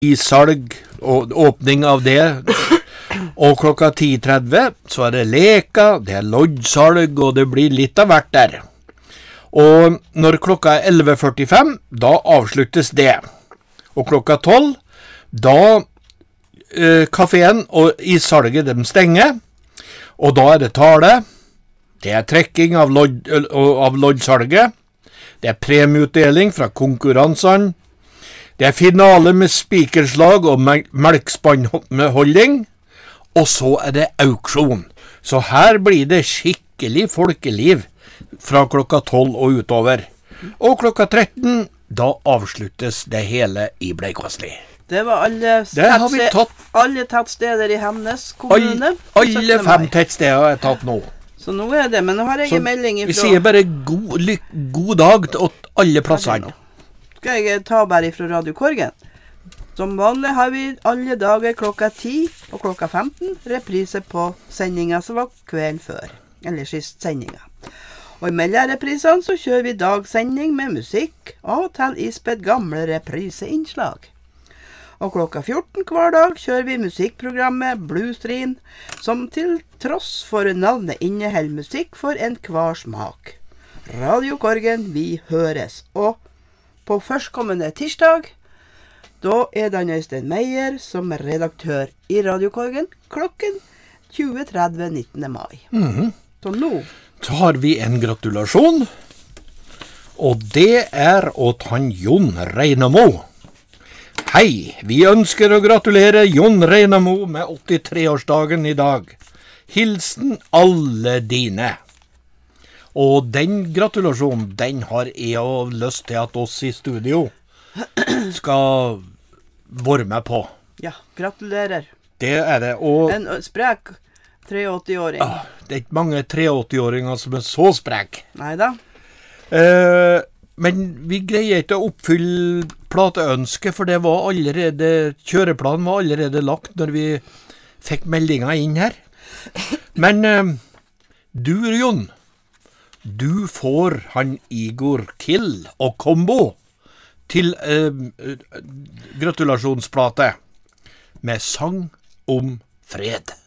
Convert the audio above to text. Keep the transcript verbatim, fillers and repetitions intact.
i salg og åpning av det. Og klokka ti tretti så er det leker, det er loddsalg, og det blir litt av hvert der. Og når klokka er elleve førtifem, da avsluttes det. Og klokka tolv, da eh, kaféen og issalget de stenger, og da er det tale, det er trekking av, lodd, av loddsalget, det er premieutdeling fra konkurransene, det er finale med spikerslag og melkspannholding, og så er det auksjon. Så her blir det skikkelig folkeliv fra klokka tolv og utover. Og klokka tretten, da avsluttes det hele i Bleikvassli. Det var alle, det har vi tatt. alle tettsteder i Hemnes kommune. All, alle fem tettsteder er tatt nå. Så nå er det, men nå har jeg en melding ifra... Vi sier bare god, lyk, god dag til alle plassene. Skal jeg ta bare ifra Radio Korgen? Som vanlig har vi alle dager klokka ti og klokka femten reprise på sendinga som var kvelden før, eller sist sendinga. Og i mellomreprisene så kjører vi dagsending med musikk, av og til ispedd gamle repriseinnslag. Og klokka fjorten hver dag kjører vi musikkprogrammet Bluesstream, som til tross for navnet inneholder musikk for en hver smak. Radio Korgen, vi høres. Og på førstkommende tirsdag, da er det Øystein Meyer som er redaktør i Radio Korgen klokken tjue tretti nittende mai. Mm-hmm. Så nå så har vi en gratulasjon, og det er åt han Jon Reinamo. Hei, vi ønsker å gratulere Jon Reinamo med åttitre-årsdagen i dag. Hilsen alle dine. Og den gratulasjonen, den har jeg jo lyst til at oss i studio skal være med på. Ja, gratulerer. Det er det. Og en sprek åttitre-åring. Ah, det er ikke mange åttitre-åringer som er så sprek. Neida. Eh, men vi greier ikke å oppfylle plateønsket, for det var allerede, kjøreplanen var allerede lagt når vi fikk meldinga inn her. Men eh, du, Jon, du får han Igor Kill og Kombo til eh, gratulasjonsplate med sang om fred.